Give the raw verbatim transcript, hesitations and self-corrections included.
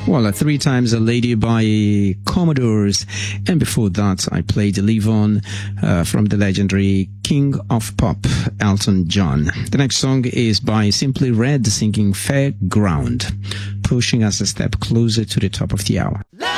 Well, uh, three times a lady by Commodores, and before that I played Live On uh, from the legendary King of Pop, Elton John. The next song is by Simply Red singing Fairground, pushing us a step closer to the top of the hour.